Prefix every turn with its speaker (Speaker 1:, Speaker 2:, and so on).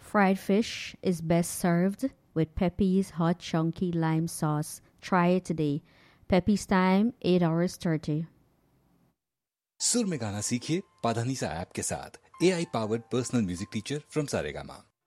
Speaker 1: Fried fish is best served with Pepe's hot chunky lime sauce. Try it today. Pepe's time 8 hours 30.
Speaker 2: सुर में गाना सीखिए Padhanisa app के साथ AI powered personal music teacher from Saregama.